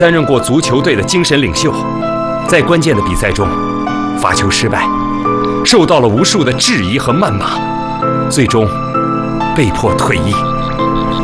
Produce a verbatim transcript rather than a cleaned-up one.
担任过足球队的精神领袖，在关键的比赛中罚球失败，受到了无数的质疑和谩骂，最终被迫退役。